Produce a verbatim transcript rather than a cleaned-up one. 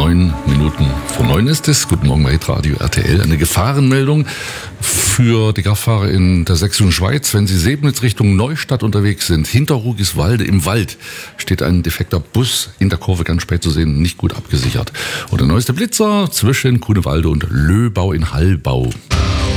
Neun Minuten vor neun ist es. Guten Morgen bei Radio R T L. Eine Gefahrenmeldung für die Kraftfahrer in der Sächsischen Schweiz. Wenn Sie Sebnitz Richtung Neustadt unterwegs sind, hinter Rugiswalde im Wald steht ein defekter Bus in der Kurve, ganz spät zu sehen, nicht gut abgesichert. Und der neueste Blitzer zwischen Grunewalde und Löbau in Hallbau.